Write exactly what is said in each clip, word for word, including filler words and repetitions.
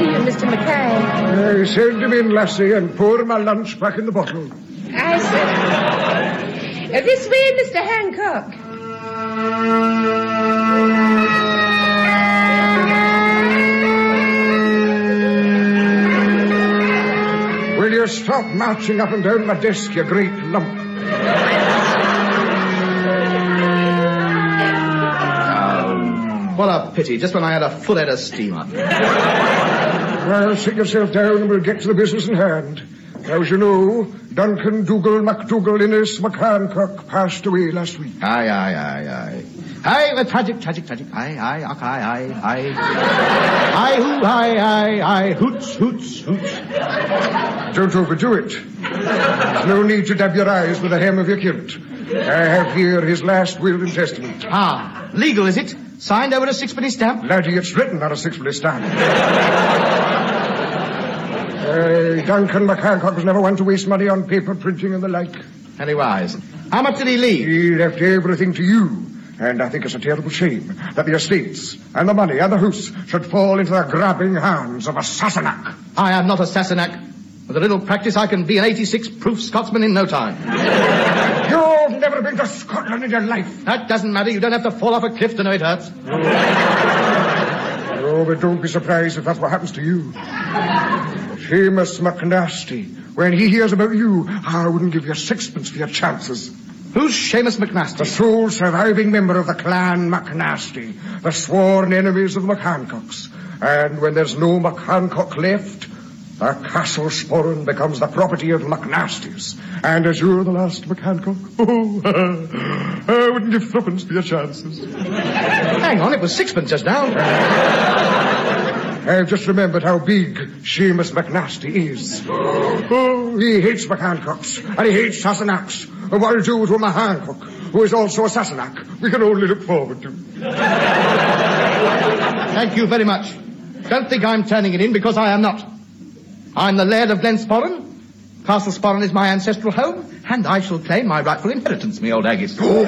to you, Mister Mackay. I send him in, lassie, and pour my lunch back in the bottle. I see. Uh, this way, Mister Hancock. Will you stop marching up and down my desk, you great lump? Oh, what a pity, just when I had a full head of steam up. Well, sit yourself down and we'll get to the business in hand. As you know, Duncan Dougal MacDougall Innes McHancock passed away last week. Aye, aye, aye, aye. Aye, uh, tragic, tragic, tragic. Aye, aye, aye, aye, aye. Aye, hoo, aye, aye, aye. Hoots, hoots, hoots. Don't overdo it. There's no need to dab your eyes with the hem of your kilt. I have here his last will and testament. Ah, legal, is it? Signed over a sixpenny stamp? Laddie, it's written on a sixpenny stamp. Uh, Duncan McHancock was never one to waste money on paper printing and the like. Very wise. How much did he leave? He left everything to you. And I think it's a terrible shame that the estates and the money and the house should fall into the grabbing hands of a Sassenach. I am not a Sassenach. With a little practice, I can be an eighty-six proof Scotsman in no time. You've never been to Scotland in your life. That doesn't matter. You don't have to fall off a cliff to know it hurts. Oh, but don't be surprised if that's what happens to you. Seamus McNasty, when he hears about you, I wouldn't give you sixpence for your chances. Who's Seamus McNasty? The sole surviving member of the clan McNasty, the sworn enemies of the McHancocks. And when there's no McHancock left, the Castle Sporran becomes the property of the McNastys. And as you're the last McHancock, oh, I wouldn't give threepence for your chances. Hang on, it was sixpence just now. I've just remembered how big Seamus McNasty is. Oh, he hates McHancocks, and he hates Sassenachs. And what he'll do to a McHancock, who is also a Sassenach, we can only look forward to. Thank you very much. Don't think I'm turning it in, because I am not. I'm the Laird of Glensporran. Castle Sporran is my ancestral home, and I shall claim my rightful inheritance, me old haggis. Oh.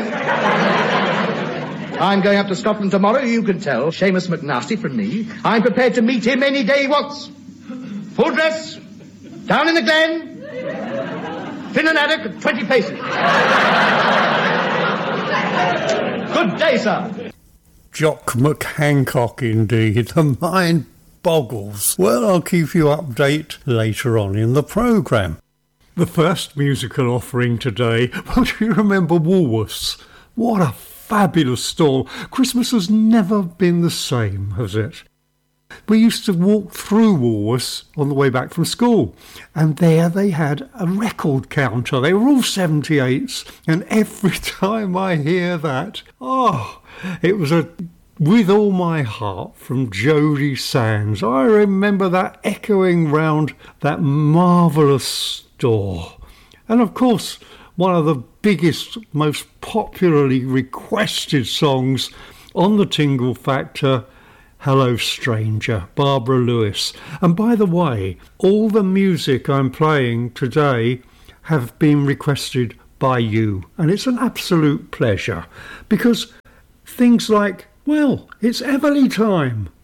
I'm going up to Scotland tomorrow, you can tell Seamus McNasty from me. I'm prepared to meet him any day he wants. Full dress, down in the glen, Finn and Addock at twenty paces. Good day, sir. Jock McHancock, indeed. The mind boggles. Well, I'll keep you updated later on in the programme. The first musical offering today, well, do you remember Woolworths? What a fabulous stall. Christmas has never been the same, has it? We used to walk through Woolworths on the way back from school, and there they had a record counter. They were all seventy-eights, and every time I hear that, oh, it was a With All My Heart from Jody Sands. I remember that echoing round that marvellous store. And of course, one of the biggest, most popularly requested songs on the Tingle Factor, Hello Stranger, Barbara Lewis. And by the way, all the music I'm playing today have been requested by you. And it's an absolute pleasure, because things like, well, it's Everly time,